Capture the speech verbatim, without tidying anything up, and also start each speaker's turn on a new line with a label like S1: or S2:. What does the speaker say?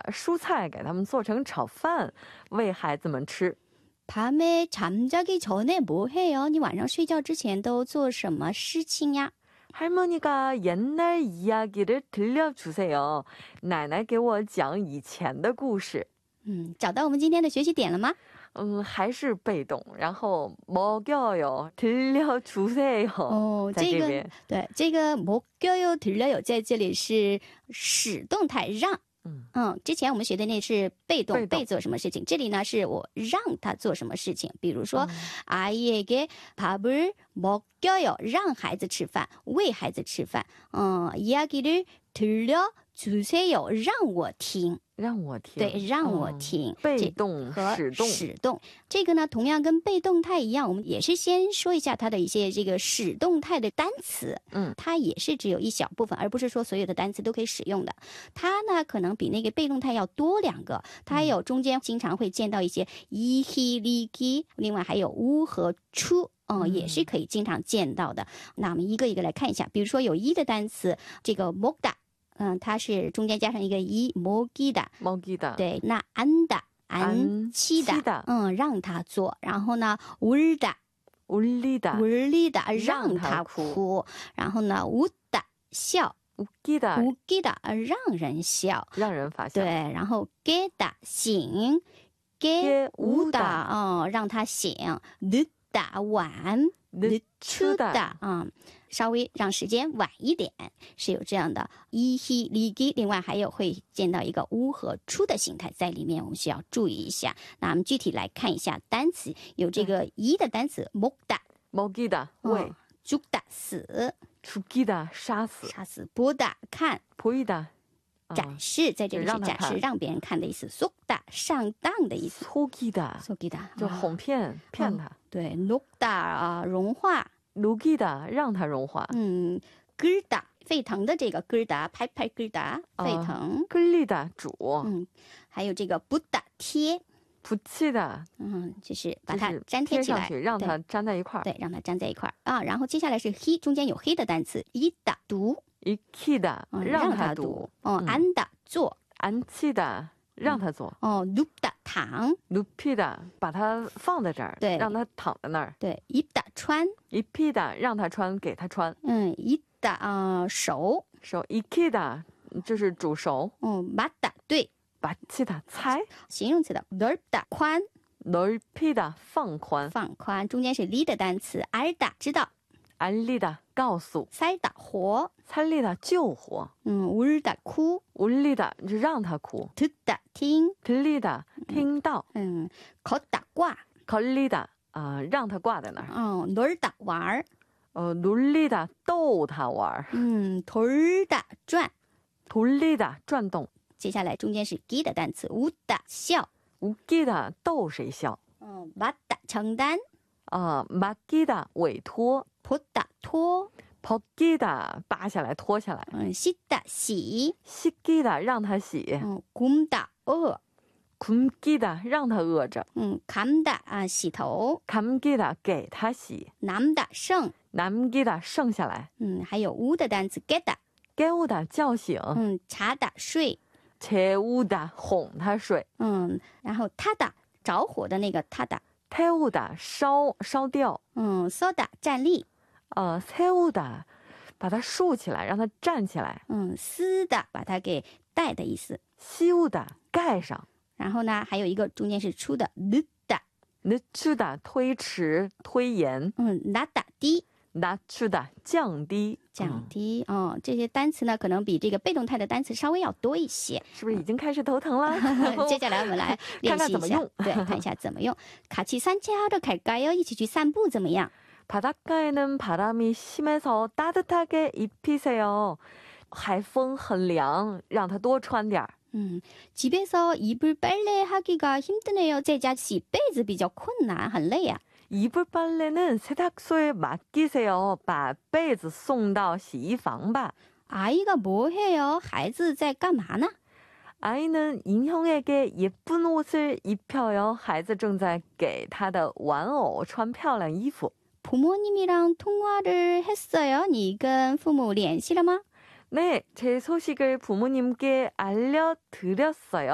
S1: 蔬菜给他们做成炒饭喂孩子们吃。
S2: 밤에 잠자기 전에 뭐 해요? 你晚上睡觉之前都做什么事情呀？
S1: 할머니가 옛날 이야기를 들려주세요. 奶奶给我讲以前的故事。
S2: 嗯，找到我们今天的学习点了吗？
S1: 嗯，还是被动，然后 먹여요, 들려주세요.
S2: 哦，这个对，这个 먹여요, 들려요 在这里是使动态让。
S1: 嗯
S2: 嗯，之前我们学的那是被动，被做什么事情，这里呢是我让他做什么事情。比如说 아이에게 밥을 먹여요, 让孩子吃饭，喂孩子吃饭。嗯， 이야기를 들려주세요, 让我听。
S1: 让我听，
S2: 对，让我听。
S1: 被动和使动，
S2: 使动。这个呢，同样跟被动态一样，我们也是先说一下它的一些这个使动态的单词。
S1: 嗯，
S2: 它也是只有一小部分，而不是说所有的单词都可以使用的。它呢，可能比那个被动态要多两个。它有中间经常会见到一些이 히 리 기，另外还有우和추。 嗯，也是可以经常见到的。那我们一个一个来看一下，比如说有一的单词，这个먹다。 嗯，它是中间加上一个이 먹이다，
S1: 먹이다。
S2: 对，那안다， 安期的，嗯，让他做。然后呢，울다，
S1: 울리다，
S2: 울리다， 让他哭。然后呢，웃다， 笑。
S1: 웃기다，
S2: 웃기다， 让人笑，
S1: 让人发笑。
S2: 对，然后깨다， 醒。깨우다， 哦，让他醒。늦다， 晚。늦추다， 嗯，稍微让时间晚一点，是有这样的이 히 리 기， 另外还有会见到一个우和추的形态在里面，我们需要注意一下。那我们具体来看一下单词，有这个이的单词먹다，
S1: 먹이다， 喂。
S2: 죽다， 死。
S1: 죽이다， 杀死。
S2: 杀死。보다， 看。
S1: 보이다，
S2: 展示，在这里是展示，让别人看的意思。속다， 上当的意思。
S1: 속이다，
S2: 속이다，
S1: 就哄骗，骗他。
S2: 对，녹다啊，融化。
S1: 녹이다，让它融化。
S2: 嗯，끓다，沸腾的这个끓다，拍拍끓다，沸腾。
S1: 끓리다，煮。
S2: 嗯，还有这个붓다，贴。
S1: 붙이다，
S2: 嗯，就是把它粘贴起来，
S1: 让它粘在一块儿。
S2: 对，让它粘在一块儿啊。然后接下来是히，中间有黑的单词，이다，读。
S1: 익히다，让它读。
S2: 哦，앉다，做。
S1: 앉히다，让它做。
S2: 哦，눕다，躺。
S1: 눕히다，把它放在这儿，
S2: 对，
S1: 让它躺在那儿。
S2: 对，입다，穿。
S1: 입히다，让它穿，给它穿。
S2: 嗯，익다，啊，熟。
S1: 熟。익히다，就是煮熟。
S2: 嗯，맞다，对。
S1: 맞히다，猜。
S2: 形容词的넓다，宽。
S1: 넓히다，放宽。
S2: 放宽，中间是리的单词，알다，知道。
S1: 알리다，告诉。
S2: 살다，活。
S1: 살리다，救活。
S2: 嗯，울다，哭。
S1: 울리다，就让他哭。
S2: 듣다，听。
S1: 들리다，听到。
S2: 嗯，걷다，挂。
S1: 걸리다，啊，让他挂在那儿。
S2: 哦，놀다，玩。
S1: 呃，놀리다，逗他玩。
S2: 嗯，돌다，转。
S1: 돌리다，转动。
S2: 接下来中间是기的单词，웃다，笑。
S1: 웃기다，逗谁笑。
S2: 嗯，맡다，承担。
S1: 啊，맡기다，委托。
S2: 벗다，脱。
S1: 벗기다，扒下来，脱下来。
S2: 嗯，씻다，洗。
S1: 씻기다，让他洗。
S2: 嗯，굶다，饿。
S1: 굶기다，让他饿着。
S2: 嗯，감다，啊，洗头。
S1: 감기다，给他洗。
S2: 남다，剩。
S1: 남기다，剩下来。
S2: 嗯，还有우的单词깨다，
S1: 깨우다，叫醒。
S2: 嗯，자다，睡。
S1: 재우다，哄他睡。
S2: 嗯，然后타다，着火的那个타다。
S1: 태우다，烧，烧掉。
S2: 嗯，쏘다，站立。
S1: 呃，세우다，把它竖起来，让它站起来。
S2: 嗯，쓰다，把它给戴的意思。
S1: 씌우다，盖上。
S2: 然后呢，还有一个中间是出的늦다，
S1: 늦추다，推迟，推延。
S2: 嗯，낮다，低。
S1: 낮추다，降低。
S2: 降低。哦、嗯，这些单词呢，可能比这个被动态的单词稍微要多一些。
S1: 是不是已经开始头疼了？
S2: 接下来我们来练习一下，看看怎么用。对，看一下怎么用。같이 산책하러 갈까요？ 一起去散步怎么样？
S1: 바닷가에는 바람이 심해서 따뜻하게 입히세요. 海风很凉，让它多穿点儿。
S2: 음, 집에서 이불 빨래하기가 힘드네요. 在家洗被子比较困难，很累啊。
S1: 이불 빨래는 세탁소에 맡기세요. 把被子送到洗衣房吧。
S2: 아이가 뭐 해요? 孩子在干嘛呢？
S1: 아이는 인형에게 예쁜 옷을 입혀요. 孩子正在给他的玩偶穿漂亮衣服。
S2: 부모님이랑 통화를 했어요? 你跟父母联系了吗？
S1: 네, 제 소식을 부모님께 알려드렸어요.